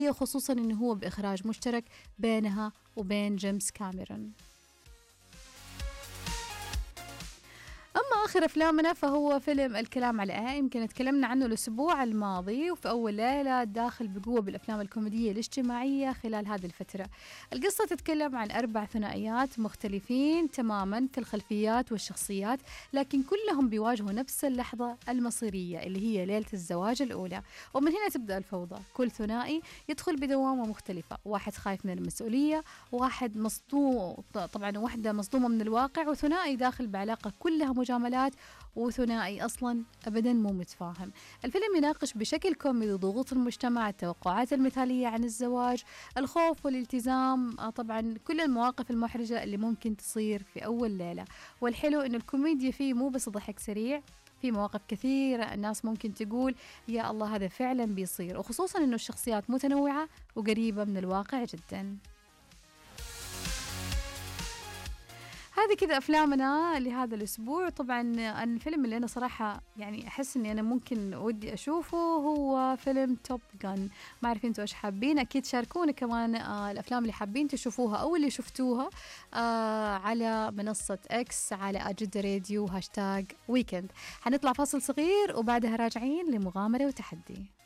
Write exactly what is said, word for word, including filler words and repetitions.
خصوصا أنه هو بإخراج مشترك بينها وبين جيمس كاميرون. أما آخر أفلامنا فهو فيلم الكلام على آه يمكن تكلمنا عنه الأسبوع الماضي، وفي أول ليلة داخل بقوة بالأفلام الكوميدية الاجتماعية خلال هذه الفترة. القصة تتكلم عن أربع ثنائيات مختلفين تماما في الخلفيات والشخصيات، لكن كلهم بيواجهوا نفس اللحظة المصيرية اللي هي ليلة الزواج الأولى، ومن هنا تبدأ الفوضى. كل ثنائي يدخل بدوامة مختلفة، واحد خايف من المسؤولية، واحد مصدوم طبعا واحدة مصدومة من الواقع، وثنائي داخل بعلاقة كلها مجاملات، وثنائي أصلا أبدا مو متفاهم. الفيلم يناقش بشكل كوميدي ضغوط المجتمع، التوقعات المثالية عن الزواج، الخوف والالتزام، طبعا كل المواقف المحرجة اللي ممكن تصير في أول ليلة. والحلو إنه الكوميديا فيه مو بس ضحك سريع، في مواقف كثيرة الناس ممكن تقول يا الله هذا فعلا بيصير، وخصوصا إنه الشخصيات متنوعة وقريبة من الواقع جدا. هذه كذا أفلامنا لهذا الأسبوع. طبعا الفيلم اللي أنا صراحة يعني أحس أني أنا ممكن ودي أشوفه هو فيلم توب جان. ما أعرف أنتوا إيش حابين، أكيد شاركونا كمان آه الأفلام اللي حابين تشوفوها أو اللي شفتوها آه على منصة إكس على أجد راديو هاشتاج ويكند. حنطلع فاصل صغير وبعدها راجعين لمغامرة وتحدي.